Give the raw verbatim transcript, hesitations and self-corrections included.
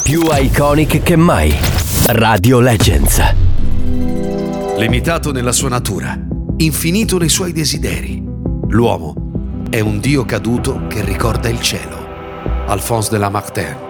Più iconic che mai. Radio Legends. Limitato nella sua natura, infinito nei suoi desideri, l'uomo è un dio caduto che ricorda il cielo. Alphonse de Lamartine.